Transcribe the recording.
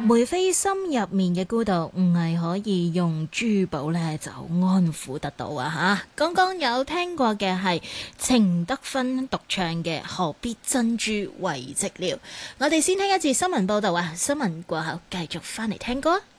梅妃心入面嘅孤獨唔係可以用珠寶咧就安撫得到啊吓！剛剛有聽過嘅係程德芬獨唱嘅何必珍珠為寂寥。我哋先聽一節新聞報道啊，新聞過後繼續翻嚟聽歌。